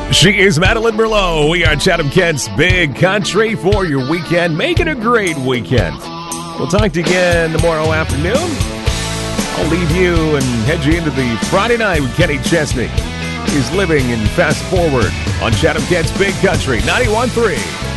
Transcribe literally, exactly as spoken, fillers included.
She is Madeline Merlot. We are Chatham Kent's Big Country for your weekend. Make it a great weekend. We'll talk to you again tomorrow afternoon. I'll leave you and head you into the Friday night with Kenny Chesney. He's living in Fast Forward on Chatham Kent's Big Country ninety-one point three.